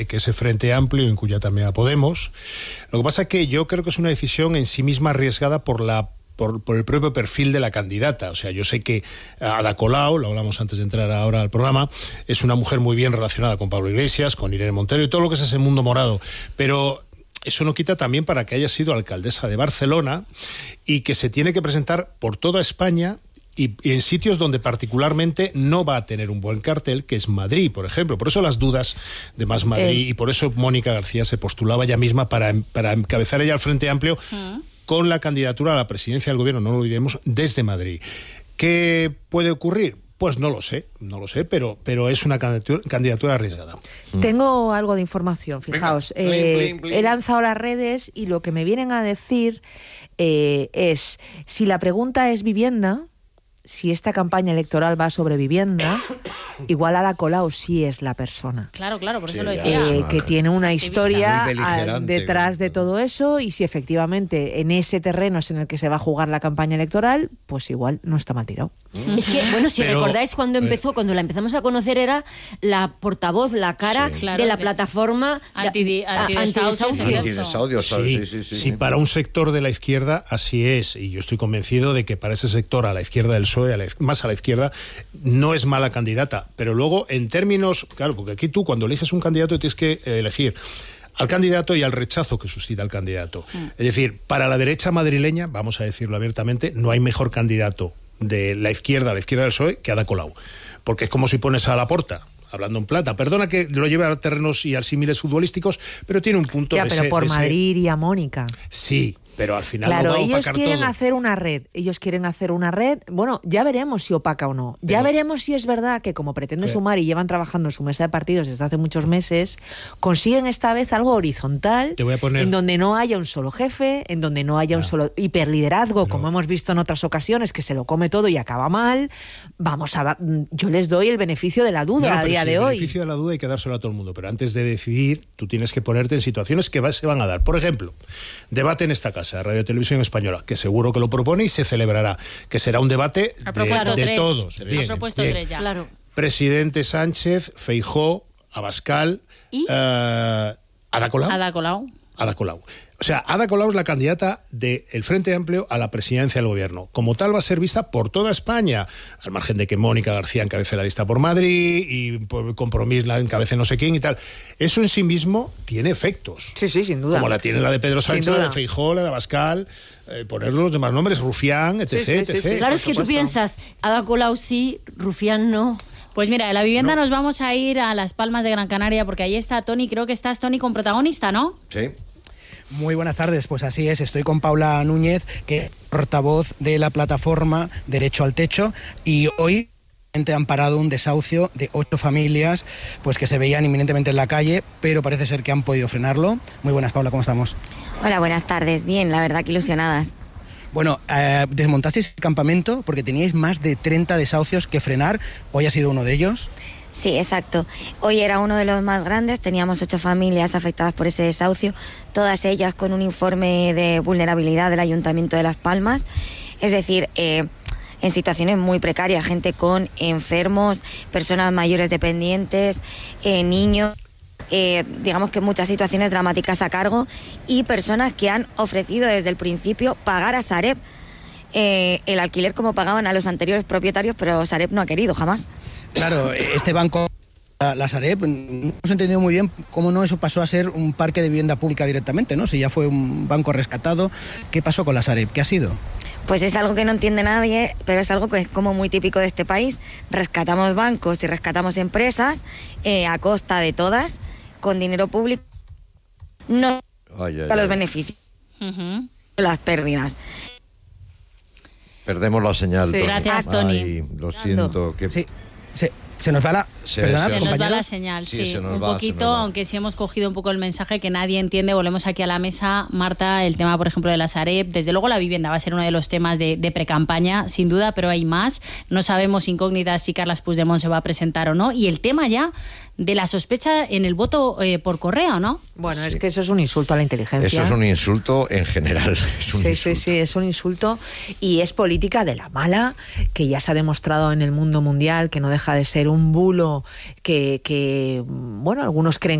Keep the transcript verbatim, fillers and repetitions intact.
ese, que ese Frente Amplio incluya también a Podemos. Lo que pasa es que yo creo que es una decisión en sí misma arriesgada por la Por, por el propio perfil de la candidata. O sea, yo sé que Ada Colau, lo hablamos antes de entrar ahora al programa, es una mujer muy bien relacionada con Pablo Iglesias, con Irene Montero y todo lo que es ese mundo morado, pero eso no quita también para que haya sido alcaldesa de Barcelona y que se tiene que presentar por toda España y, y en sitios donde particularmente no va a tener un buen cartel, que es Madrid, por ejemplo. Por eso las dudas de Más Madrid, eh. y por eso Mónica García se postulaba ella misma para, para encabezar ella al Frente Amplio, uh-huh, con la candidatura a la presidencia del gobierno, no lo olvidemos, desde Madrid. ¿Qué puede ocurrir? Pues no lo sé, no lo sé, pero, pero es una candidatura, candidatura arriesgada. Tengo algo de información, fijaos. Venga, eh, bling, bling, bling. He lanzado las redes y lo que me vienen a decir eh, es, si la pregunta es vivienda, si esta campaña electoral va sobre vivienda, igual Ada Colau sí es la persona. Claro, claro, por eso Sí, lo ya. decía. Eh, que tiene una historia Muy beligerante, detrás de todo eso, y si efectivamente en ese terreno es en el que se va a jugar la campaña electoral, pues igual no está mal tirado. Es que, bueno, si Pero, recordáis cuando empezó, eh, cuando la empezamos a conocer, era la portavoz, la cara Sí, claro, de la de- plataforma Anti- a- antidesahucios, antidesahucios. sí. Antidesahucios, ¿sabes? Sí, Sí, sí, sí, sí, sí. para un sector de la izquierda así es, y yo estoy convencido de que para ese sector, a la izquierda del P S O E, a la, más a la izquierda, no es mala candidata, pero luego en términos, claro, porque aquí tú cuando eliges un candidato tienes que eh, elegir al candidato y al rechazo que suscita el candidato. Mm. Es decir, para la derecha madrileña, vamos a decirlo abiertamente, no hay mejor candidato de la izquierda, a la izquierda del P S O E, que Ada Colau, porque es como si pones a Laporta, hablando en plata. Perdona que lo lleve a terrenos y a símiles futbolísticos, pero tiene un punto Ya, de pero ese, por de ese- Madrid y a Mónica. Sí, pero al final Claro, no va a ellos opacar quieren todo. hacer una red, ellos quieren hacer una red, bueno, ya veremos si opaca o no, ya Pero- veremos si es verdad que como pretende ¿Qué? sumar y llevan trabajando en su mesa de partidos desde hace muchos meses, consiguen esta vez algo horizontal, Te voy a poner- en donde no haya un solo jefe, en donde no haya un solo hiperliderazgo, Pero- como hemos visto en otras ocasiones, que se lo come todo y acaba mal. Vamos a, yo les doy el beneficio de la duda No, a pero día sí, de el hoy. beneficio de la duda hay que dárselo a todo el mundo, pero antes de decidir, tú tienes que ponerte en situaciones que va- se van a dar. Por ejemplo, debate en esta casa, Radio Televisión Española, que seguro que lo propone y se celebrará, que será un debate Ha de, propuesto de tres. todos. Ha Bien, propuesto bien. tres ya. Claro. Presidente Sánchez, Feijóo, Abascal, ¿Y? eh, Ada Colau. Ada Colau. Ada Colau. O sea, Ada Colau es la candidata del Frente Amplio a la presidencia del gobierno. Como tal va a ser vista por toda España, al margen de que Mónica García encabece la lista por Madrid y por Compromís la encabece no sé quién y tal. Eso en sí mismo tiene efectos. Sí, sí, sin duda. Como la tiene la de Pedro Sin Sánchez, la duda. de Feijóo, la de Abascal, eh, poner los demás nombres, Rufián, etc, Sí, sí, sí, etcétera. sí. Claro, por es que tú supuesto. piensas, Ada Colau sí, Rufián no. Pues mira, de la vivienda nos vamos a ir a Las Palmas de Gran Canaria, porque ahí está Tony, creo que estás, Tony, con protagonista, ¿no? Sí. Muy buenas tardes, pues así es, estoy con Paula Núñez, que es portavoz de la plataforma Derecho al Techo, y hoy han parado un desahucio de ocho familias pues que se veían inminentemente en la calle, pero parece ser que han podido frenarlo. Muy buenas, Paula, ¿cómo estamos? Hola, buenas tardes. Bien, la verdad que ilusionadas. Bueno, eh, desmontasteis el campamento porque teníais más de treinta desahucios que frenar, hoy ha sido uno de ellos. Sí, exacto. Hoy era uno de los más grandes, teníamos ocho familias afectadas por ese desahucio, todas ellas con un informe de vulnerabilidad del Ayuntamiento de Las Palmas, es decir, eh, en situaciones muy precarias, gente con enfermos, personas mayores dependientes, eh, niños, eh, digamos que muchas situaciones dramáticas a cargo, y personas que han ofrecido desde el principio pagar a Sareb eh, el alquiler como pagaban a los anteriores propietarios, pero Sareb no ha querido jamás. Claro, este banco, la, la Sareb, no hemos entendido muy bien cómo no eso pasó a ser un parque de vivienda pública directamente, ¿no? Si ya fue un banco rescatado, ¿qué pasó con la Sareb? ¿Qué ha sido? Pues es algo que no entiende nadie, pero es algo que es como muy típico de este país. Rescatamos bancos y rescatamos empresas eh, a costa de todas, con dinero público, no Ay, ay, a los ay. beneficios, Uh-huh. las pérdidas. Perdemos la señal, Sí. Tony. Gracias, Tony. Ay, lo siento. Que... Sí, se, se nos va la... Se- perdonad, se Se nos va compañeros. la señal, Sí, sí, se nos un va, se poquito, nos va. aunque sí hemos cogido un poco el mensaje que nadie entiende. Volvemos aquí a la mesa, Marta, el tema, por ejemplo, de la Sareb. Desde luego la vivienda va a ser uno de los temas de, de precampaña, sin duda, pero hay más. No sabemos incógnitas si Carles Puigdemont se va a presentar o no. Y el tema ya de la sospecha en el voto eh, por correo, ¿no? Bueno, es Sí. que eso es un insulto a la inteligencia. Eso es un insulto en general. Es un Sí, insulto. sí, sí, es un insulto y es política de la mala, que ya se ha demostrado en el mundo mundial que no deja de ser un bulo que, que bueno, algunos creen